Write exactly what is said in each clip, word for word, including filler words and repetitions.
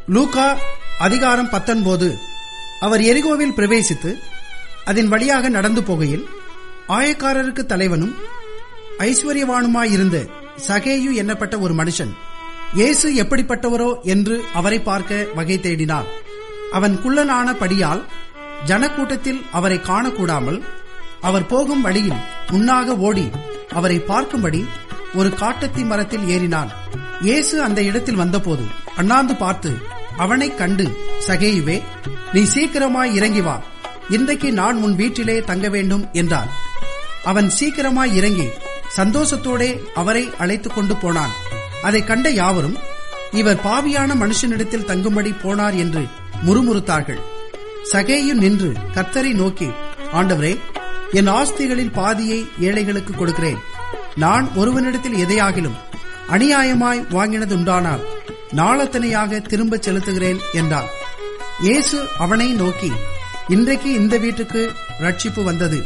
லூக்கா அதிகாரம் பத்தொன்பது. அவர் எரிகோவில் பிரவேசித்து அதன் வழியாக நடந்து போகையில் ஆயக்காரருக்கு தலைவனும் ஐஸ்வர்யவானுமாயிருந்த சகேயு என்னப்பட்ட ஒரு மனுஷன் இயேசு எப்படிப்பட்டவரோ என்று அவரை பார்க்க வகை தேடினார். அவன் குள்ளனான படியால் ஜனக்கூட்டத்தில் அவரை காணக்கூடாமல் அவர் போகும் வழியில் முன்னாக ஓடி அவரை பார்க்கும்படி ஒரு காட்டத்தி மரத்தில் ஏறினான். இயேசு அந்த இடத்தில் வந்தபோது அண்ணாந்து பார்த்து அவனைக் கண்டு, சகேயுவே, நீ சீக்கிரமாய் இறங்கி வா, இன்றைக்கு நான் உன் வீட்டிலே தங்க வேண்டும் என்றார். அவன் சீக்கிரமாய் இறங்கி சந்தோஷத்தோடே அவரை அழைத்துக் கொண்டு போனான். அதை கண்ட யாவரும் இவர் பாவியான மனுஷனிடத்தில் தங்கும்படி போனார் என்று முறுமுறுத்தார்கள். சகேயு நின்று கர்த்தரை நோக்கி, ஆண்டவரே, என் ஆஸ்திகளில் பாதியை ஏழைகளுக்கு கொடுக்கிறேன். நான் ஒருவனிடத்தில் எதையாகிலும் அநியாயமாய் வாங்கினதுண்டானால் நாளத்தனையாக திரும்ப செலுத்துகிறேன் என்றார். இயேசு அவனை நோக்கி, இன்றைக்கு இந்த வீட்டுக்கு ரட்சிப்பு வந்தது.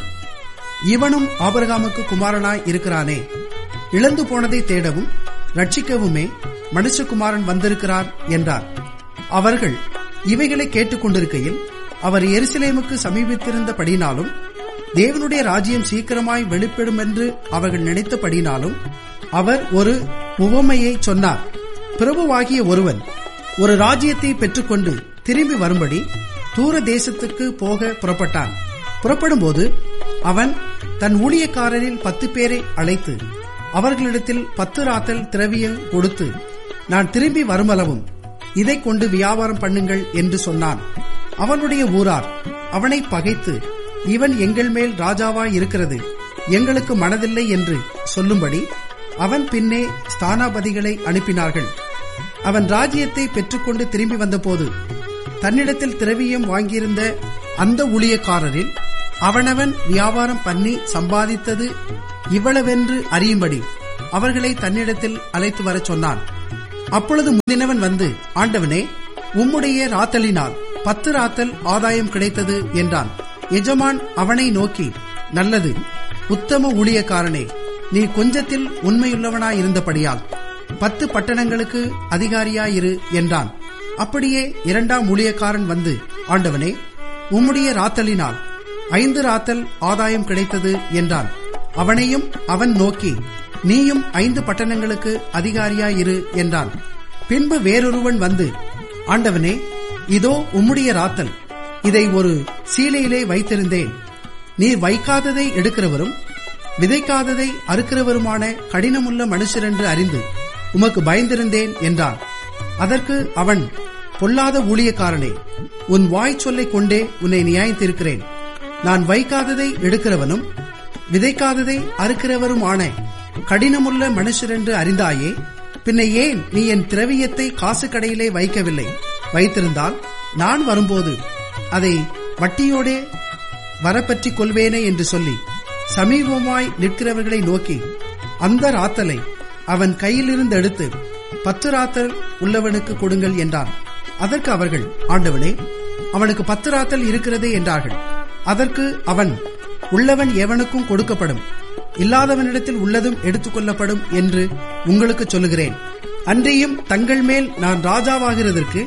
இவனும் ஆபிரகாமுக்கு குமாரனாய் இருக்கிறானே. இழந்து போனதை தேடவும் ரட்சிக்கவுமே மனுஷகுமாரன் வந்திருக்கிறார் என்றார். அவர்கள் இவைகளை கேட்டுக் கொண்டிருக்கையில் அவர் எருசலேமுக்கு சமீபித்திருந்தபடினாலும் தேவனுடைய ராஜ்யம் சீக்கிரமாய் வெளிப்படும் என்று அவர்கள் நினைத்தபடினாலும் அவர் ஒரு உவமையை சொன்னார். பிரபுவாகிய ஒருவன் ஒரு ராஜ்யத்தை பெற்றுக்கொண்டு திரும்பி வரும்படி தூர தேசத்துக்கு போக புறப்பட்டான். புறப்படும் போது அவன் தன் ஊழியக்காரரில் பத்து பேரை அழைத்து அவர்களிடத்தில் பத்து ராத்தல் திரவியம் கொடுத்து, நான் திரும்பி வருமளவும் இதை கொண்டு வியாபாரம் பண்ணுங்கள் என்று சொன்னான். அவனுடைய ஊரார் அவனை பகைத்து, இவன் எங்கள் மேல் ராஜாவாய் இருக்கிறது எங்களுக்கு மனதில்லை என்று சொல்லும்படி அவன் பின்னே ஸ்தானாபதிகளை அனுப்பினார்கள். அவன் ராஜ்யத்தை பெற்றுக்கொண்டு திரும்பி வந்தபோது தன்னிடத்தில் திரவியம் வாங்கியிருந்த அந்த ஊழியக்காரரில் அவனவன் வியாபாரம் பண்ணி சம்பாதித்தது இவ்வளவென்று அறியும்படி அவர்களை தன்னிடத்தில் அழைத்து வரச் சொன்னான். அப்பொழுது முந்தினவன் வந்து, ஆண்டவனே, உம்முடைய ராத்தலினால் பத்து ராத்தல் ஆதாயம் கிடைத்தது என்றான். எஜமான் அவனை நோக்கி, நல்லது, உத்தம ஊழியக்காரனே, நீ கொஞ்சத்தில் உண்மையுள்ளவனாயிருந்தபடியால் பத்து பட்டணங்களுக்கு அதிகாரியாயிரு என்றான். அப்படியே இரண்டாம் ஊழியக்காரன் வந்து, ஆண்டவனே, உம்முடைய ராத்தலினால் ஐந்து ராத்தல் ஆதாயம் கிடைத்தது என்றான். அவனையும் அவன் நோக்கி, நீயும் ஐந்து பட்டணங்களுக்கு அதிகாரியாயிரு என்றான். பின்பு வேறொருவன் வந்து, ஆண்டவனே, இதோ உம்முடைய ராத்தல், இதை ஒரு சீலையிலே வைத்திருந்தேன். நீர் வைக்காததை எடுக்கிறவரும் விதைக்காததை அறுக்கிறவருமான கடினமுள்ள மனுஷர் என்று அறிந்து உமக்கு பயந்திருந்தேன் என்றான். அதற்கு அவன், பொல்லாத ஊழியக்காரனே, உன் வாய் சொல்லை கொண்டே உன்னை நியாயத்திருக்கிறேன். நான் வைக்காததை எடுக்கிறவனும் விதைக்காததை அறுக்கிறவருமான கடினமுள்ள மனுஷர் என்று அறிந்தாயே, பின்ன ஏன் நீ என் திரவியத்தை காசு கடையிலே வைக்கவில்லை? வைத்திருந்தால் நான் வரும்போது அதை வட்டியோடே வரப்பற்றிக் கொள்வேனே என்று சொல்லி சமீபமாய் நிற்கிறவர்களை நோக்கி, அந்த ராத்தலை அவன் கையிலிருந்து எடுத்து பத்து ராத்தல் உள்ளவனுக்கு கொடுங்கள் என்றான். அதற்கு அவர்கள், ஆண்டவனே, அவனுக்கு பத்து ராத்தல் இருக்கிறதே என்றார்கள். அதற்கு அவன், உள்ளவன் எவனுக்கும் கொடுக்கப்படும், இல்லாதவனிடத்தில் உள்ளதும் எடுத்துக் கொள்ளப்படும் என்று உங்களுக்கு சொல்லுகிறேன். அன்றியும் தங்கள் மேல் நான் ராஜாவாகிறதற்கு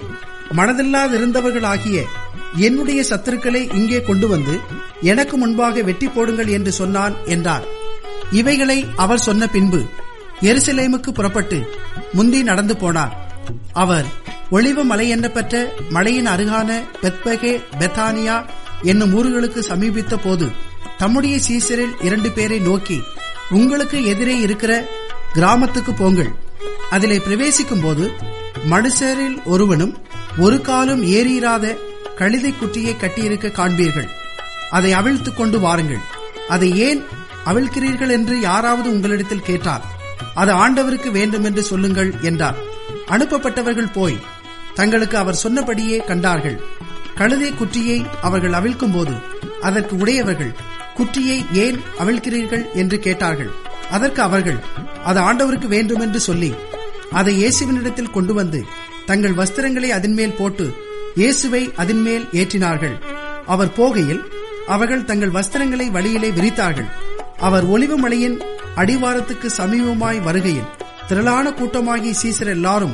மனதில்லாதிருந்தவர்களாகிய என்னுடைய சத்துருக்களை இங்கே கொண்டு வந்து எனக்கு முன்பாக வெட்டி போடுங்கள் என்று சொன்னான் என்றார். இவைகளை அவர் சொன்ன பின்பு எருசலேமுக்கு புறப்பட்டு முந்தி நடந்து போனார். அவர் ஒலிவ மலை என்னப்பட்ட மலையின் அருகான பெத்பகே பெத்தானியா என்னும் ஊர்களுக்கு சமீபித்த போது தம்முடைய சீசரில் இரண்டு பேரை நோக்கி, உங்களுக்கு எதிரே இருக்கிற கிராமத்துக்கு போங்கள். அதிலே பிரவேசிக்கும் போது மனுஷரில் ஒருவனும் ஒரு காலும் ஏறியிராத கழுதை குட்டியை கட்டியிருக்க காண்பீர்கள். அதை அவிழ்த்துக் கொண்டு வாருங்கள். அதை ஏன் அவிழ்க்கிறீர்கள் என்று யாராவது உங்களிடத்தில் கேட்டார், அது ஆண்டவருக்கு வேண்டும் என்று சொல்லுங்கள் என்றார். அனுப்பப்பட்டவர்கள் போய் தங்களுக்கு அவர் சொன்னபடியே கண்டார்கள். கழுதை குட்டியை அவர்கள் அவிழ்க்கும் போது அதற்கு உடையவர்கள், குட்டியை ஏன் அவிழ்க்கிறீர்கள் என்று கேட்டார்கள். அதற்கு அவர்கள், அது ஆண்டவருக்கு வேண்டும் என்று சொல்லி அதை இயேசுவினிடத்தில் கொண்டு வந்து தங்கள் வஸ்திரங்களை அதன்மேல் போட்டு இயேசுவை அதன்மேல் ஏற்றினார்கள். அவர் போகையில் அவர்கள் தங்கள் வஸ்திரங்களை வழியிலே விரித்தார்கள். அவர் ஒலிவ மலையின் அடிவாரத்துக்கு சமீபமாய் வருகையில் திரளான கூட்டமாகிய சீசர் எல்லாரும்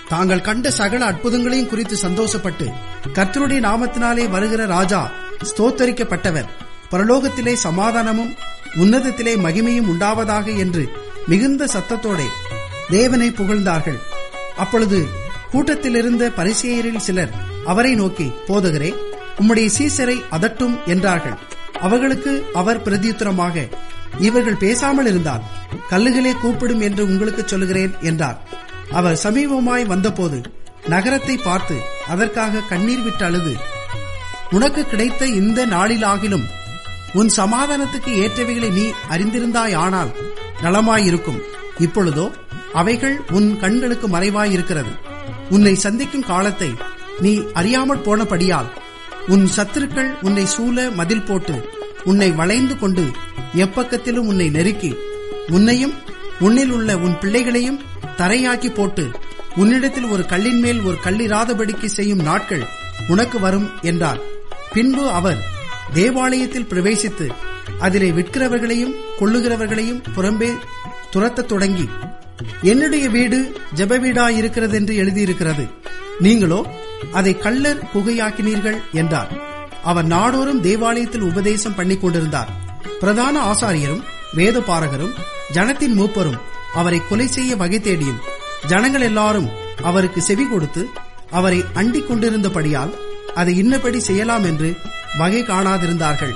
தாங்கள் கண்ட சகல அற்புதங்களையும் குறித்து சந்தோஷப்பட்டு, கர்த்தருடைய நாமத்தினாலே வருகிற ராஜா ஸ்தோத்தரிக்கப்பட்டவர், பரலோகத்திலே சமாதானமும் உன்னதத்திலே மகிமையும் உண்டாவதாக என்று மிகுந்த சத்தத்தோட தேவனை புகழ்ந்தார்கள். அப்பொழுது கூட்டத்திலிருந்த பரிசேயரில் சிலர் அவரை நோக்கி, போதகரே, உம்முடைய சீசரை அதட்டும் என்றார்கள். அவர்களுக்கு அவர் பிரதியுத்தரமாக, இவர்கள் பேசாமல் இருந்தால் கல்லுகளே கூப்பிடும் என்று உங்களுக்கு சொல்லுகிறேன் என்றார். அவர் சமீபமாய் வந்தபோது நகரத்தை பார்த்து அதற்காக கண்ணீர் விட்டு அழுது, உனக்கு கிடைத்த இந்த நாளிலாகிலும் உன் சமாதானத்துக்கு ஏற்றவைகளை நீ அறிந்திருந்தாயானால் நலமாயிருக்கும். இப்பொழுதோ அவைகள் உன் கண்களுக்கு மறைவாயிருக்கிறது. உன்னை சந்திக்கும் காலத்தை நீ அறியாமல் போனபடியால் உன் சத்துருக்கள் உன்னை சூழ மதில் போட்டு உன்னை வளைந்து கொண்டு எப்பக்கத்திலும் உன்னை நெருக்கி உன்னையும் உன்னில் உள்ள உன் பிள்ளைகளையும் தரையாக்கி போட்டு உன்னிடத்தில் ஒரு கல்லின் மேல் ஒரு கல்லிராதபடிக்கு செய்யும் நாட்கள் உனக்கு வரும் என்றார். பின்பு அவர் தேவாலயத்தில் பிரவேசித்து அதிலே விற்கிறவர்களையும் கொள்ளுகிறவர்களையும் புறம்பே துரத்தத் தொடங்கி, என்னுடைய வீடு ஜெப வீடாயிருக்கிறது என்று எழுதியிருக்கிறது, நீங்களோ அதை கள்ளர் குகையாக்கினீர்கள் என்றார். அவர் நாடோறும் தேவாலயத்தில் உபதேசம் பண்ணிக் கொண்டிருந்தார். பிரதான ஆசாரியரும் வேத பாரகரும் ஜனத்தின் மூப்பரும் அவரை கொலை செய்ய வகை தேடியும் ஜனங்கள் எல்லாரும் அவருக்கு செவி கொடுத்து அவரை அண்டிக் கொண்டிருந்தபடியால் அதை இன்னபடி செய்யலாம் என்று வகை காணாதிருந்தார்கள்.